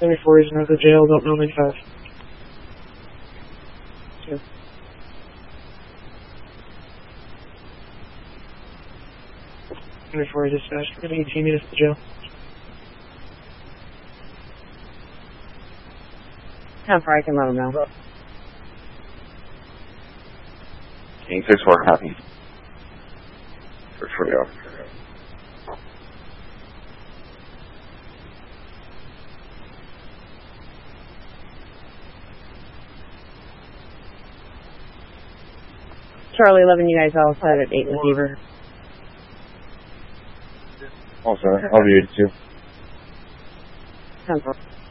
74 is north of jail, don't know 95. Sure. Before dispatch, we're going to 18 minutes to jail. 10-4, I can let them know. 864, copy. For Frio. Charlie 11, you guys all set at 8 in the Beaver. Also, I'll be 82. 10-4.